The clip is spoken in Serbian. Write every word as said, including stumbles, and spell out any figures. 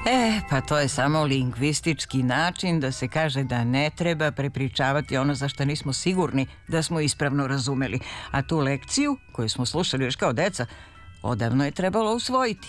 E, pa to je samo lingvistički način da se kaže da ne treba prepričavati ono za što nismo sigurni da smo ispravno razumeli. A tu lekciju, koju smo slušali još kao deca, odavno je trebalo usvojiti.